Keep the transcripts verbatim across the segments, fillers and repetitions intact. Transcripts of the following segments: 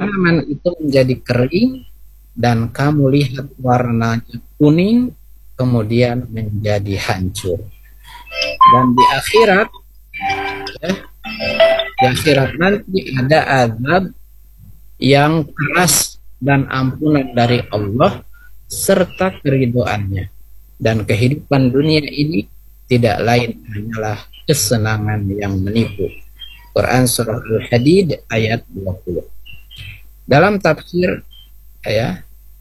tanaman itu menjadi kering dan kamu lihat warnanya kuning, kemudian menjadi hancur. Dan di akhirat, ya, di akhirat nanti ada azab yang keras dan ampunan dari Allah serta keridoannya. Dan kehidupan dunia ini tidak lain hanyalah kesenangan yang menipu. Quran surah Al-Hadid ayat dua puluh. Dalam tafsir ya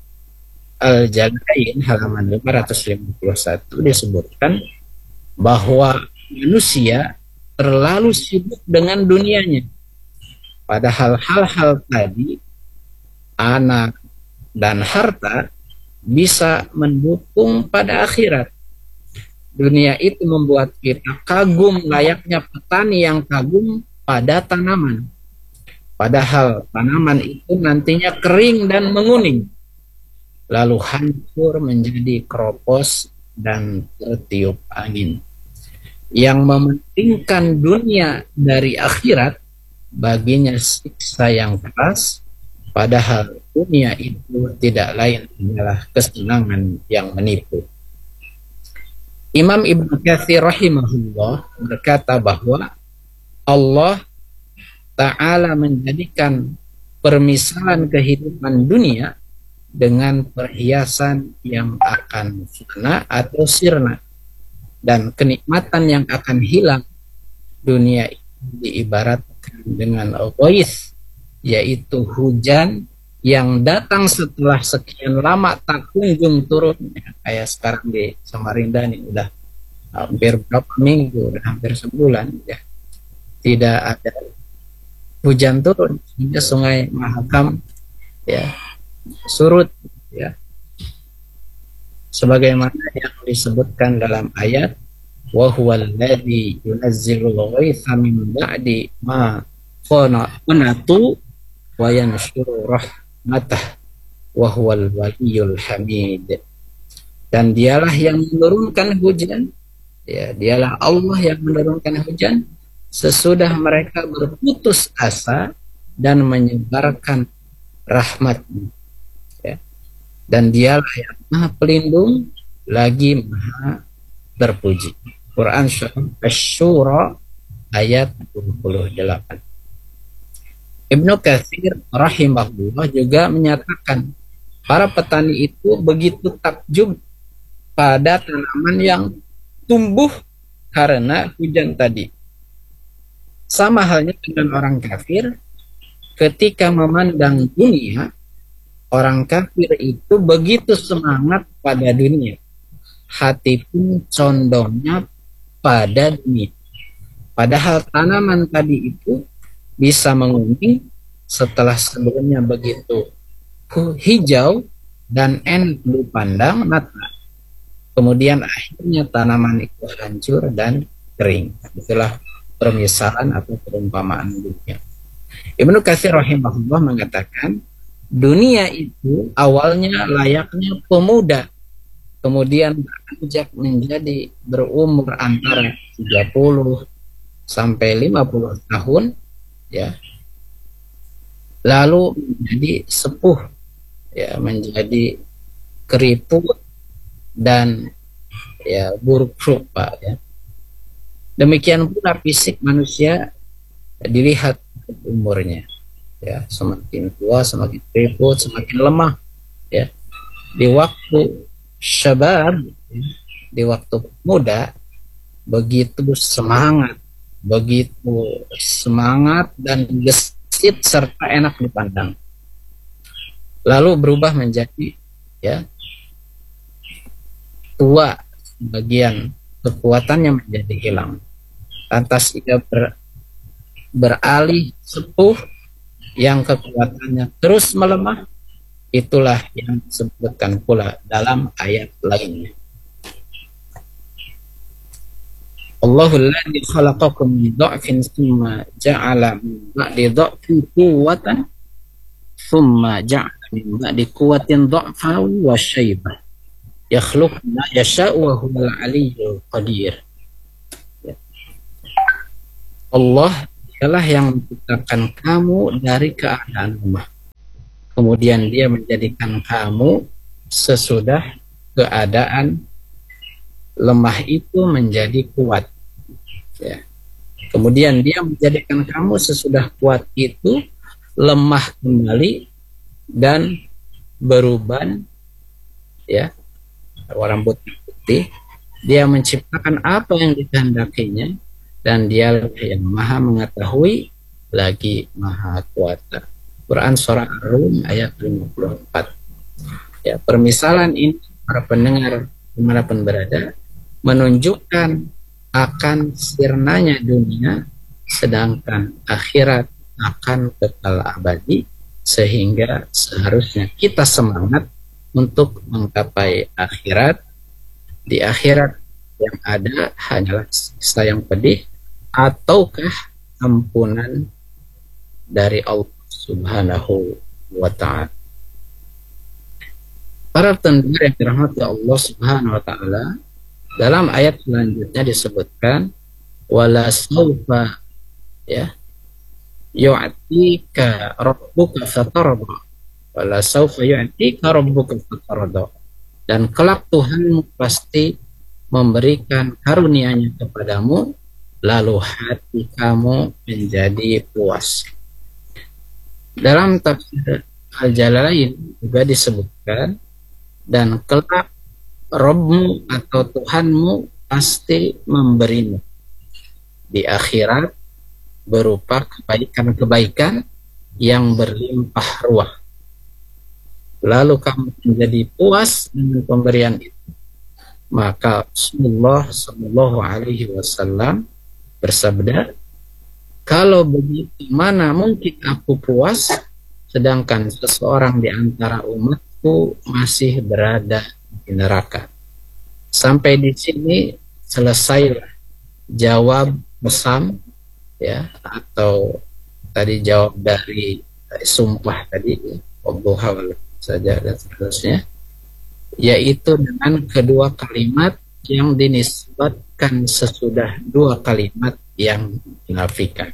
Al-Jalalain halaman lima ratus lima puluh satu disebutkan bahwa manusia terlalu sibuk dengan dunianya. Padahal hal-hal tadi, anak dan harta, bisa mendukung pada akhirat. Dunia itu membuat kita kagum layaknya petani yang kagum pada tanaman. Padahal tanaman itu nantinya kering dan menguning, lalu hancur menjadi keropos dan tertiup angin. Yang mementingkan dunia dari akhirat, baginya siksa yang keras, padahal dunia itu tidak lain adalah kesenangan yang menipu. Imam Ibnu Katsir rahimahullah berkata bahwa Allah Ta'ala menjadikan permisalan kehidupan dunia dengan perhiasan yang akan fana atau sirna, dan kenikmatan yang akan hilang. Dunia diibaratkan dengan ghaith, yaitu hujan yang datang setelah sekian lama tak kunjung turun. Ya, kayak sekarang di Samarinda nih udah hampir berapa minggu, udah hampir sebulan ya tidak ada hujan turun, sehingga sungai Mahakam ya surut ya, sebagaimana yang disebutkan dalam ayat wa huwal ladzi yunazzilul ghaitha min ba'di ma qanatu wa yanshuru rahmatah wa huwal waliyul hamid. Dan dialah yang menurunkan hujan, ya dialah Allah yang menurunkan hujan sesudah mereka berputus asa dan menyebarkan rahmat-Nya, ya. Dan dialah yang maha pelindung lagi maha terpuji. Quran surah Asy-Syura ayat dua puluh delapan. Ibnu Katsir rahimahullah juga menyatakan para petani itu begitu takjub pada tanaman yang tumbuh karena hujan tadi. Sama halnya dengan orang kafir, ketika memandang dunia, orang kafir itu begitu semangat pada dunia, hati pun condongnya pada dunia. Padahal tanaman tadi itu bisa menguning setelah sebelumnya begitu hijau dan enak dipandang mata. Kemudian akhirnya tanaman itu hancur dan kering. Itulah permisalan atau perumpamaan dunia. Ibnu Katsir rahimahullah mengatakan dunia itu awalnya layaknya pemuda, kemudian beranjak menjadi berumur antara tiga puluh sampai lima puluh tahun, ya, lalu menjadi sepuh, ya, menjadi keriput dan ya buruk rupa, ya. Demikian pula fisik manusia dilihat umurnya, ya, semakin tua semakin keriput, semakin lemah, ya. Di waktu syabab, ya, di waktu muda begitu semangat, begitu semangat dan gesit serta enak dipandang, lalu berubah menjadi ya tua, bagian kekuatannya menjadi hilang. Lantas ia ber, beralih sepuh yang kekuatannya terus melemah. Itulah yang disebutkan pula dalam ayat lainnya. Allahul ladzi khalaqakum min dha'fin tsumma ja'ala min ba'di dha'fin quwwatan tsumma ja'ala min ba'di quwwatin dha'fan wa syaibah yakhluqu ma yasha'u wa huwal 'aliyyul qadir. Allah dialah yang menciptakan kamu dari keadaan lemah, kemudian dia menjadikan kamu sesudah keadaan lemah itu menjadi kuat, ya. Kemudian dia menjadikan kamu sesudah kuat itu lemah kembali dan beruban, ya, rambut putih. Dia menciptakan apa yang dikehendakinya, dan dia yang maha mengetahui lagi maha kuasa. Quran surah Ar-Rum ayat lima puluh empat. Ya, permisalan ini para pendengar dimanapun berada menunjukkan akan sirnanya dunia, sedangkan akhirat akan kekal abadi, sehingga seharusnya kita semangat untuk menggapai akhirat. Di akhirat yang ada hanyalah siksa yang pedih ataukah ampunan dari Allah Subhanahu wa ta'ala. Para pendengar yang dirahmati Allah Subhanahu wa ta'ala, dalam ayat selanjutnya disebutkan wala sawfa, ya, yu'tika rabbuka fatarda, wala sawfa yu'tika rabbuka fatarda, dan kelak Tuhanmu pasti memberikan karunia-Nya kepadamu, lalu hati kamu menjadi puas. Dalam tafsir Al-Jalalain juga disebutkan, dan kelak Rabbmu atau Tuhanmu pasti memberimu di akhirat berupa kebaikan-kebaikan yang berlimpah ruah. Lalu kamu menjadi puas dengan pemberian itu. Maka Rasulullah Shallallahu Alaihi Wasallam bersabda, kalau begitu mana mungkin aku puas, sedangkan seseorang di antara umatku masih berada di neraka. Sampai di sini selesai jawab pesan, ya, atau tadi jawab dari sumpah tadi, Allah saja dan seterusnya, yaitu dengan kedua kalimat yang dinisbatkan sesudah dua kalimat yang dinafikan.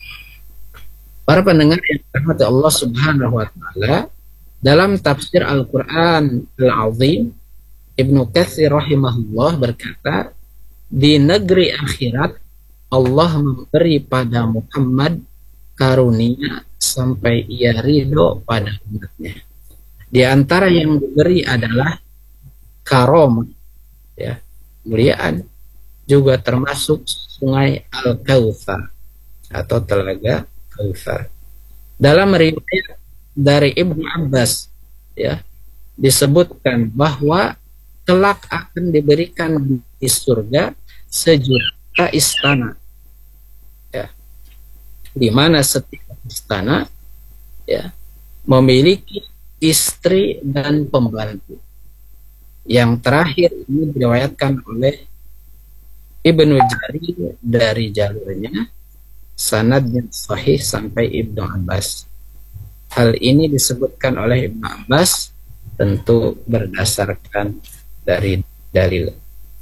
Para pendengar yang dirahmati Allah Subhanahu wa ta'ala, dalam tafsir Al-Quran Al-Azim, Ibnu Katsir rahimahullah berkata, di negeri akhirat Allah memberi pada Muhammad karunia sampai ia ridho pada umatnya. Di antara yang diberi adalah karomah, ya, kemuliaan, juga termasuk sungai Al-Kautsar atau telaga Kautsar. Dalam riwayat dari Ibnu Abbas, ya, disebutkan bahwa kelak akan diberikan di surga sejuta istana, ya, di mana setiap istana, ya, memiliki istri dan pembantu. Yang terakhir ini diriwayatkan oleh Ibnu Jarir dari jalurnya, sanadnya sahih sampai Ibnu Abbas. Hal ini disebutkan oleh Ibnu Abbas tentu berdasarkan dari dalil.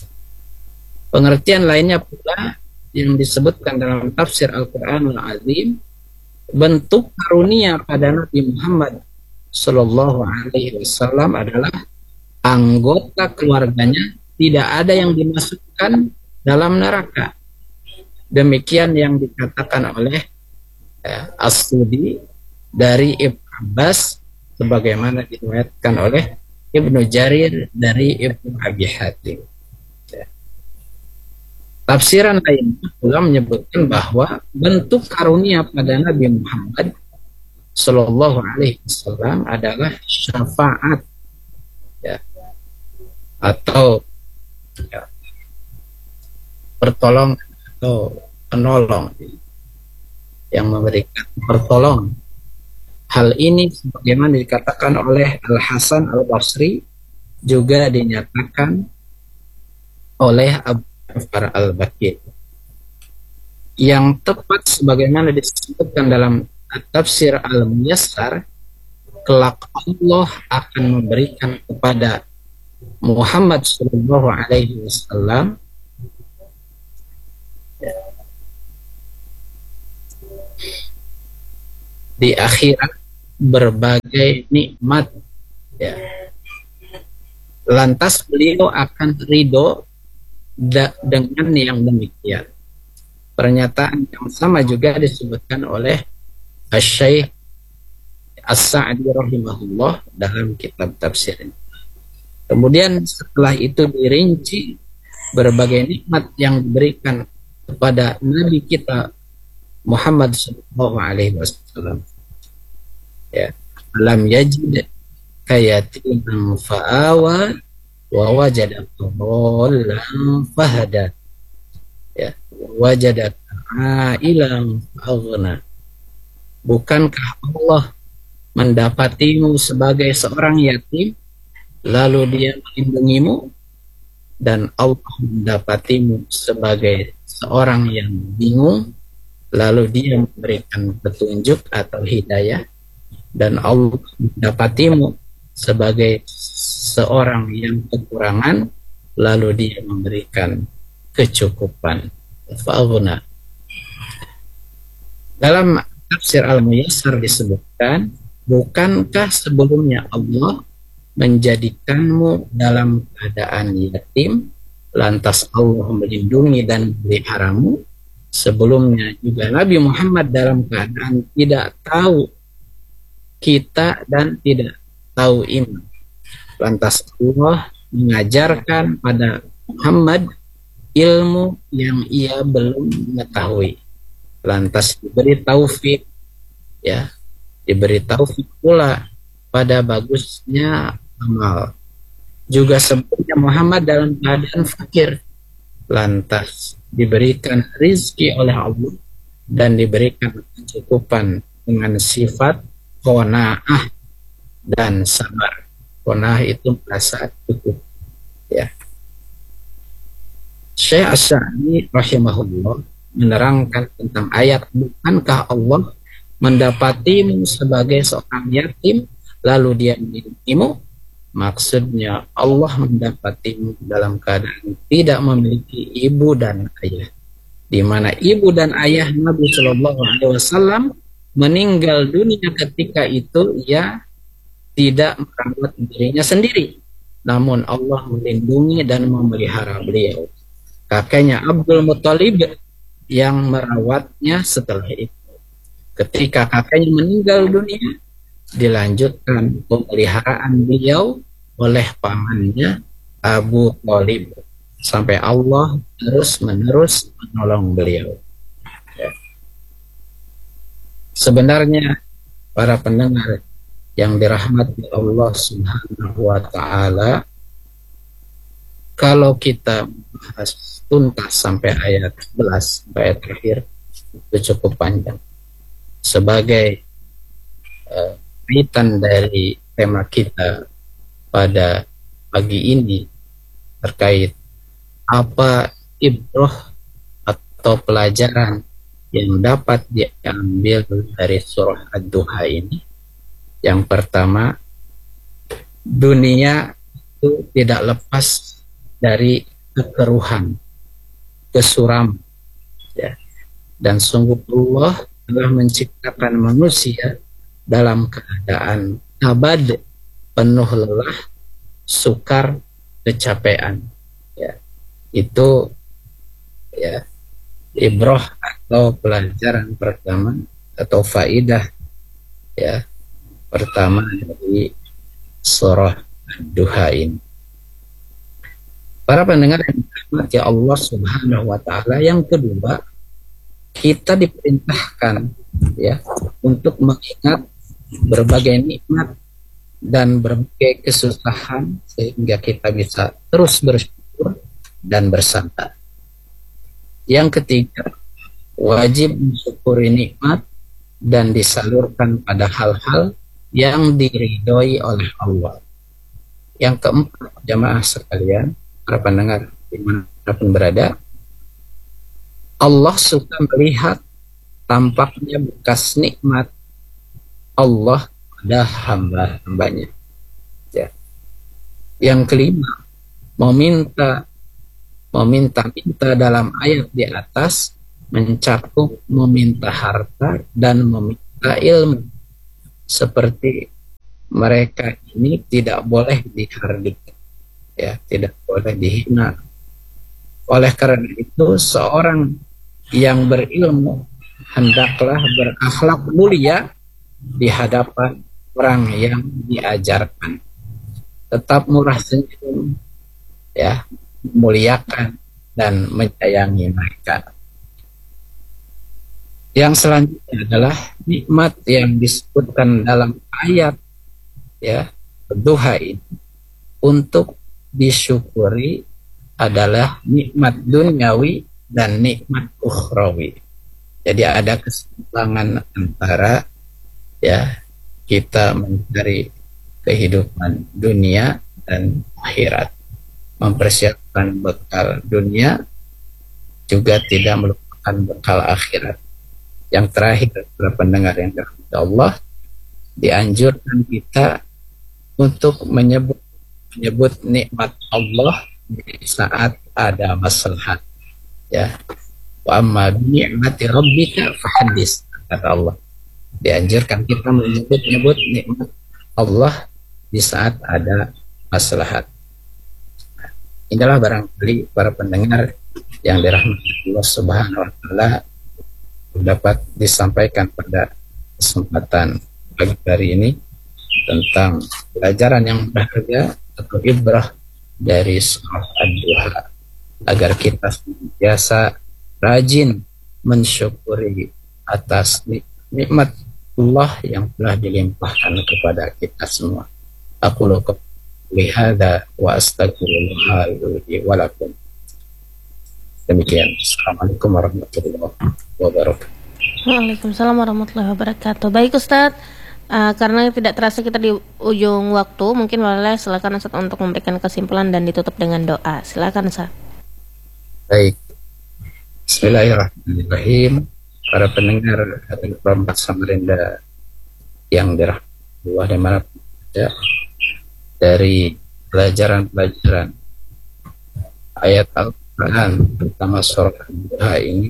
Pengertian lainnya pula yang disebutkan dalam tafsir Al-Quran Al-Azim, bentuk karunia pada Nabi Muhammad Sallallahu Alaihi Wasallam adalah anggota keluarganya tidak ada yang dimasukkan dalam neraka. Demikian yang dikatakan oleh eh, As-Sudi dari Ibnu Abbas, sebagaimana diriwayatkan oleh Ibnu Jarir dari Ibnu Abi Hatim. Ya. Tafsiran lainnya pula menyebutkan bahwa bentuk karunia pada Nabi Muhammad Sallallahu Alaihi Wasallam adalah syafaat, ya, atau, ya, pertolongan atau penolong yang memberikan pertolongan. Hal ini sebagaimana dikatakan oleh Al-Hasan Al-Basri, juga dinyatakan oleh Abu Ja'far Al-Baqir. Yang tepat sebagaimana disebutkan dalam Tafsir Al-Muyassar, kelak Allah akan memberikan kepada Muhammad Sallallahu Alaihi Wasallam di akhirat berbagai nikmat, ya. Lantas beliau akan ridho dengan yang demikian. Pernyataan yang sama juga disebutkan oleh Asy-Syaikh As-Sa'di rahimahullah dalam kitab tafsirnya. Kemudian setelah itu dirinci berbagai nikmat yang diberikan kepada Nabi kita Muhammad sallallahu alaihi wasallam. Ya, alam yajid kayatiman fa'awa wa wajada dhallan fahada. Ya, wajada ailan fa'aghna. Bukankah Allah mendapatimu sebagai seorang yatim, lalu dia melindungimu, dan Allah mendapatimu sebagai seorang yang bingung, lalu dia memberikan petunjuk atau hidayah, dan Allah mendapatimu sebagai seorang yang kekurangan, lalu dia memberikan kecukupan. Fa'aghna. Dalam tafsir Al-Muyassar disebutkan, bukankah sebelumnya Allah menjadikanmu dalam keadaan yatim, lantas Allah melindungi dan memeliharamu? Sebelumnya juga Nabi Muhammad dalam keadaan tidak tahu kita dan tidak tahu iman, lantas Allah mengajarkan pada Muhammad ilmu yang ia belum mengetahui, lantas diberi taufik, ya, diberi taufik pula pada bagusnya amal. Juga sebelumnya Muhammad dalam keadaan fakir, lantas diberikan rizki oleh Allah dan diberikan kecukupan dengan sifat qanaah dan sabar. Qanaah itu merasa cukup, ya. Syekh As-Sa'di rahimahullah menerangkan tentang ayat, bukankah Allah mendapatimu sebagai seorang yatim lalu dia melindungimu? Maksudnya Allah mendapatimu dalam keadaan tidak memiliki ibu dan ayah, di mana ibu dan ayah Nabi Shallallahu Alaihi Wasallam meninggal dunia ketika itu ia tidak merawat dirinya sendiri, namun Allah melindungi dan memelihara beliau. Kakeknya Abdul Muthalib yang merawatnya setelah itu. Ketika kakeknya meninggal dunia, dilanjutkan pemeliharaan beliau oleh pamannya Abu Thalib sampai Allah terus menerus menolong beliau. Ya. Sebenarnya para pendengar yang dirahmati Allah Subhanahu wa taala, kalau kita bahas tuntas sampai ayat sebelas sampai ayat terakhir itu cukup panjang. Sebagai uh, kaitan dari tema kita pada pagi ini terkait apa ibrah atau pelajaran yang dapat diambil dari surah Ad-Duha ini. Yang pertama, dunia itu tidak lepas dari kekeruhan, kesuram, ya. Dan sungguh Allah telah menciptakan manusia dalam keadaan abad, penuh lelah, sukar, kecapean, ya. Itu, ya, ibrah atau pelajaran pertama atau faidah, ya, pertama dari surah Ad-Duha ini. Para pendengar yang dirahmati Allah Subhanahu wa taala, yang kedua, kita diperintahkan, ya, untuk mengingat berbagai nikmat dan berbagai kesusahan sehingga kita bisa terus bersyukur dan bersabar. Yang ketiga, wajib mensyukuri nikmat dan disalurkan pada hal-hal yang diridhoi oleh Allah. Yang keempat, jamaah sekalian, para pendengar dimanapun berada, Allah suka melihat tampaknya bekas nikmat Allah pada hamba-hambanya, ya. Yang kelima, meminta meminta-minta dalam ayat di atas mencakup meminta harta dan meminta ilmu. seperti mereka ini tidak boleh dihardik, ya, tidak boleh dihina. Oleh karena itu, seorang yang berilmu hendaklah berakhlak mulia di hadapan orang yang diajarkan. Tetap murah senyum, ya, memuliakan dan menyayangi mereka. Yang selanjutnya adalah nikmat yang disebutkan dalam ayat, ya, duha ini untuk disyukuri adalah nikmat duniawi dan nikmat ukhrawi. Jadi ada keseimbangan antara, ya, kita mencari kehidupan dunia dan akhirat, mempersiapkan bekal dunia juga tidak melupakan bekal akhirat. Yang terakhir, para pendengar yang dirahmati Allah, dianjurkan kita untuk menyebut menyebut nikmat Allah di saat ada maslahat, ya. Wa amma bi ni'mati rabbika fahaddits, kata Allah. Dianjurkan kita menyebut-nyebut nikmat Allah di saat ada maslahat. Inilah barangkali para pendengar yang dirahmati Allah Subhanahu wa taala dapat disampaikan pada kesempatan pagi hari ini tentang pelajaran yang berharga atau ibrah dari surah Ad-Duha, agar kita biasa rajin mensyukuri atas nikmat Allah yang telah dilimpahkan kepada kita semua. Aku lakukan lihada wa astagfirullah li wa lakum. Demikian. Assalamualaikum warahmatullahi wabarakatuh. Waalaikumsalam warahmatullahi wabarakatuh. Baik Ustadz, uh, karena tidak terasa kita di ujung waktu, mungkin boleh silakan Ustadz untuk memberikan kesimpulan dan ditutup dengan doa. Silakan Ustadz. Baik. Bismillahirrahmanirrahim. Para pendengar dari Perempat Samarinda yang dirahmati Allah dimanapun berada, dari pelajaran-pelajaran ayat Al-Quran terutama surah Ad-Duha ini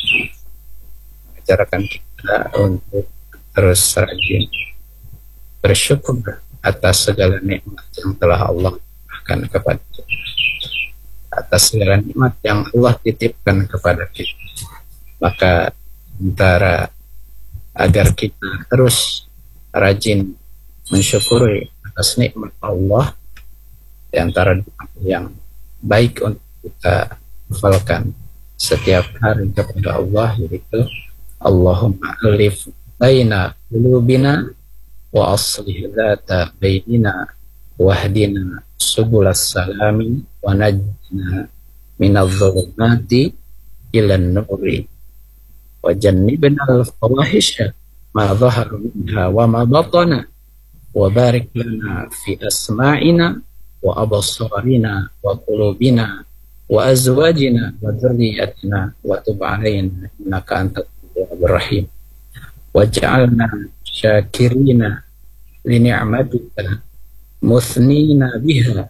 mengajarkan kita untuk terus rajin bersyukur atas segala nikmat yang telah Allah berikan kepada kita, atas segala nikmat yang Allah titipkan kepada kita. Maka antara agar kita terus rajin mensyukuri atas nikmat Allah, di antara yang baik untuk kita hafalkan setiap hari kepada Allah, yaitu Allahumma alif baina qulubina wa aslih dzata bainina wahdina subulas salami wa najjina minadh dhulumati ilan nuri wa jannibna al-fawahisha ma dhahara minha wa ma batana wa barik lana fi asma'ina wa absarina wa qulubina wa azwajina wa dhurriyyatina wa tub 'alaina innaka antat tawwabur rahim waj'alna syakirina li ni'matika musnina biha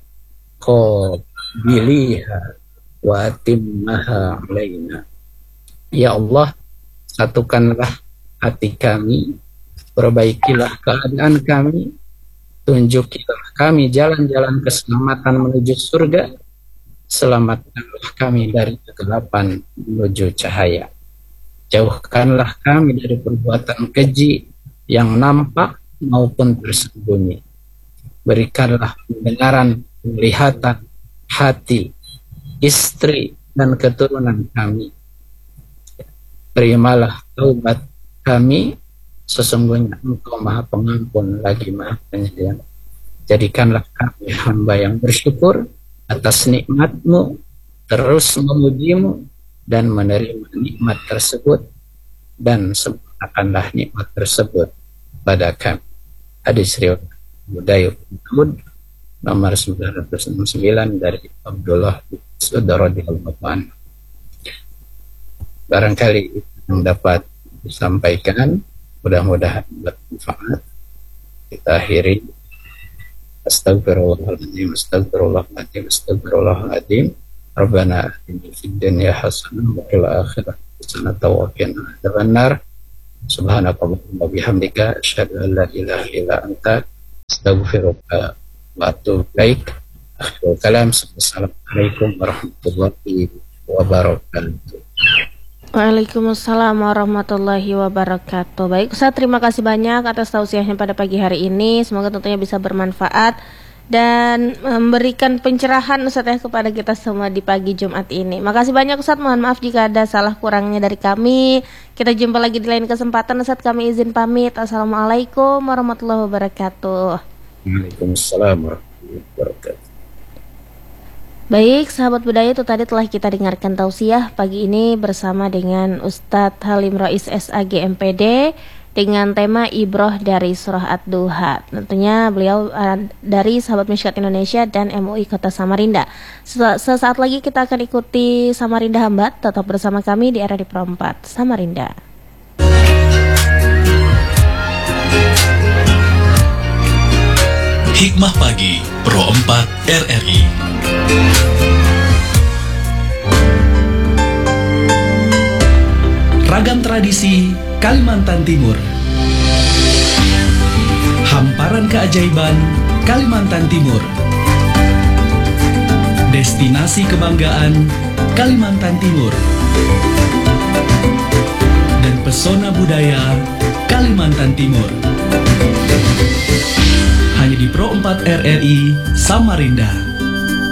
qabiliha wa atimmaha 'alaina. Ya Allah, satukanlah hati kami, perbaikilah keadaan kami, tunjukilah kami jalan-jalan keselamatan menuju surga, selamatkanlah kami dari kegelapan menuju cahaya, jauhkanlah kami dari perbuatan keji yang nampak maupun tersembunyi, berikanlah pendengaran, penglihatan, hati, istri, dan keturunan kami. Terimalah taubat kami, sesungguhnya Engkau Maha Pengampun lagi Maha Penyayang. Jadikanlah kami hamba yang bersyukur atas nikmat-Mu, terus memuji-Mu dan menerima nikmat tersebut, dan sempurnakanlah nikmat tersebut pada kami. Hadis riwayat Budayy Daud nomor sembilan ratus enam puluh sembilan dari Abdullah bin Mas'ud radhiyallahu anhu. Barangkali yang dapat disampaikan, mudah-mudahan bermanfaat. Kita akhiri. Astagfirullahaladzim, astagfirullahaladzim, astagfirullahaladzim. Rabbana atina fid dunya hasanah wa fil akhirati hasanah wa qina adzabannar. Subhanakallahumma bihamdika asyhadu an la ilaha illa anta astaghfiruka wa atubu ilaik. Akhirul kalam. Assalamualaikum warahmatullahi wabarakatuh. Waalaikumsalam warahmatullahi wabarakatuh. Baik Ustaz, terima kasih banyak atas tausiahnya pada pagi hari ini. Semoga tentunya bisa bermanfaat dan memberikan pencerahan Ustaz ya kepada kita semua di pagi Jumat ini. Makasih banyak Ustaz, mohon maaf jika ada salah kurangnya dari kami. Kita jumpa lagi di lain kesempatan Ustaz, kami izin pamit. Assalamualaikum warahmatullahi wabarakatuh. Waalaikumsalam warahmatullahi wabarakatuh. Baik sahabat budaya, itu tadi telah kita dengarkan tausiah pagi ini bersama dengan Ustadz Halim Rais S A G M P D dengan tema Ibroh dari Surah Ad-Duha. Tentunya beliau uh, dari Sahabat Mishkat Indonesia dan M U I Kota Samarinda. Sesaat lagi kita akan ikuti Samarinda Hambat. Tetap bersama kami di R R I Pro empat Samarinda. Hikmah Pagi Pro empat R R I. Ragam tradisi Kalimantan Timur. Hamparan keajaiban Kalimantan Timur. Destinasi kebanggaan Kalimantan Timur. Dan pesona budaya Kalimantan Timur. Hanya di Pro empat R R I Samarinda.